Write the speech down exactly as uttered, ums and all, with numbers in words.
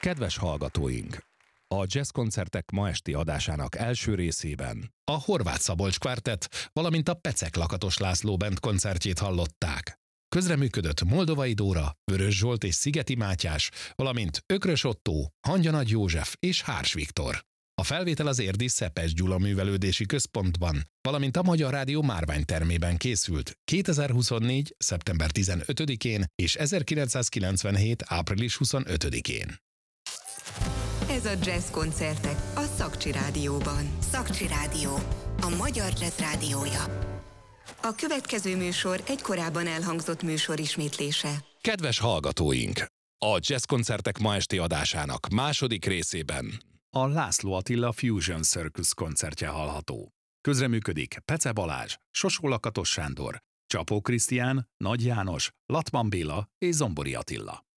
Kedves hallgatóink! A jazzkoncertek ma esti adásának első részében a Horváth Szabolcs Kvartett, valamint a Pecek Lakatos László Band koncertjét hallották. Közreműködött Moldovai Dóra, Vörös Zsolt és Szigeti Mátyás, valamint Ökrös Ottó, Hangya Nagy József és Hárs Viktor. A felvétel az érdi Szepes Gyula Művelődési Központban, valamint a Magyar Rádió márványtermében készült kétezer-huszonnégy. szeptember tizenötödikén és ezerkilencszázkilencvenhét. április huszonötödikén. Ez a Jazz koncertek a Szakcsi Rádióban. Szakcsi Rádió, a magyar jazz rádiója. A következő műsor egy korábban elhangzott műsor ismétlése. Kedves hallgatóink! A jazzkoncertek ma esti adásának második részében a László Attila Fusion Circus koncertje hallható. Közreműködik Pece Balázs, Sosó Lakatos Sándor, Csapó Krisztián, Nagy János, Latman Béla és Zombori Attila.